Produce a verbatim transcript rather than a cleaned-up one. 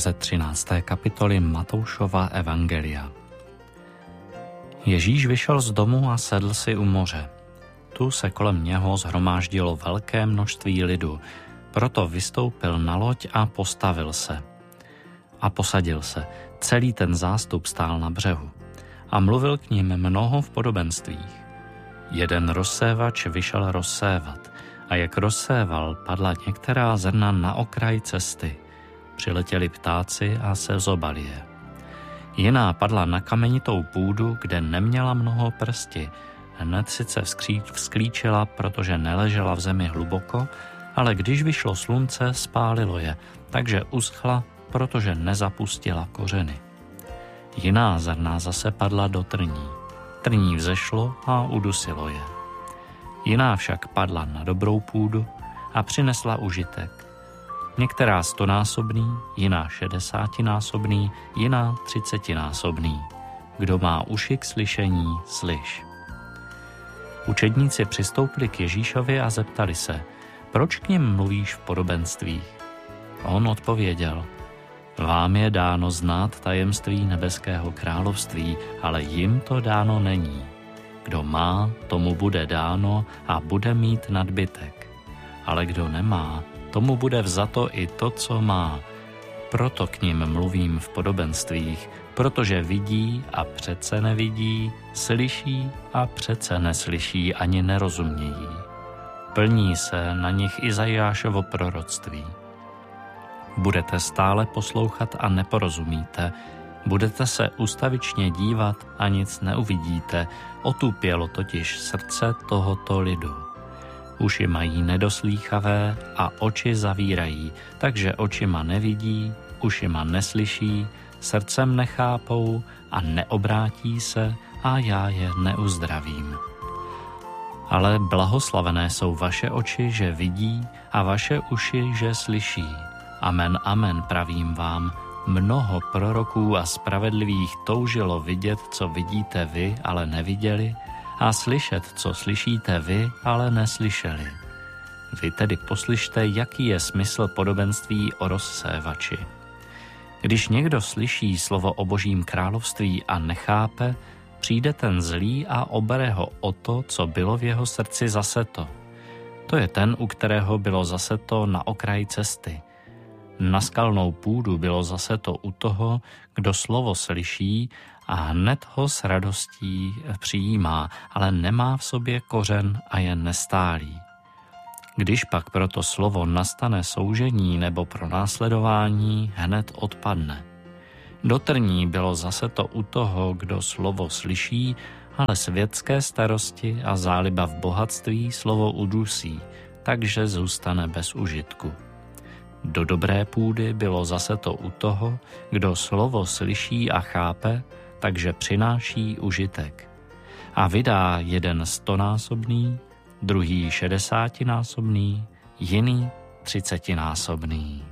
ze třinácté kapitoly Matoušova evangelia. Ježíš vyšel z domu a sedl si u moře. Tu se kolem něho shromáždilo velké množství lidu, proto vystoupil na loď a postavil se. A posadil se, celý ten zástup stál na břehu. A mluvil k nim mnoho v podobenstvích. Jeden rozsévač vyšel rozsévat, a jak rozséval, padla některá zrna na okraj cesty. Přiletěli ptáci a sezobali je. Jiná padla na kamenitou půdu, kde neměla mnoho prsti. Hned sice vzklíčila, protože neležela v zemi hluboko, ale když vyšlo slunce, spálilo je, takže uschla, protože nezapustila kořeny. Jiná zrna zase padla do trní. Trní vzešlo a udusilo je. Jiná však padla na dobrou půdu a přinesla užitek. Některá stonásobný, jiná šedesátinásobný, jiná třicetinásobný. Kdo má uši k slyšení, slyš. Učedníci přistoupili k Ježíšovi a zeptali se, proč k nim mluvíš v podobenstvích? On odpověděl, vám je dáno znát tajemství nebeského království, ale jim to dáno není. Kdo má, tomu bude dáno a bude mít nadbytek. Ale kdo nemá, tomu bude vzato i to, co má. Proto k nim mluvím v podobenstvích, protože vidí a přece nevidí, slyší a přece neslyší ani nerozumějí. Plní se na nich Izajášovo proroctví. Budete stále poslouchat a neporozumíte, budete se ustavičně dívat a nic neuvidíte, otupělo totiž srdce tohoto lidu. Uši mají nedoslýchavé a oči zavírají, takže očima nevidí, ušima neslyší, srdcem nechápou a neobrátí se a já je neuzdravím. Ale blahoslavené jsou vaše oči, že vidí a vaše uši, že slyší. Amen, amen, pravím vám, mnoho proroků a spravedlivých toužilo vidět, co vidíte vy, ale neviděli, a slyšet, co slyšíte vy, ale neslyšeli. Vy tedy poslyšte, jaký je smysl podobenství o rozsévači. Když někdo slyší slovo o Božím království a nechápe, přijde ten zlý a obere ho o to, co bylo v jeho srdci zaseto. To je ten, u kterého bylo zaseto na okraji cesty. Na skalnou půdu bylo zaseto u toho, kdo slovo slyší a hned ho s radostí přijímá, ale nemá v sobě kořen a je nestálý. Když pak pro to slovo nastane soužení nebo pronásledování, hned odpadne. Do trní bylo zaseto u toho, kdo slovo slyší, ale světské starosti a záliba v bohatství slovo udusí, takže zůstane bez užitku. Do dobré půdy bylo zaseto u toho, kdo slovo slyší a chápe, takže přináší užitek. A vydá jeden stonásobný, druhý šedesátinásobný, jiný třicetinásobný.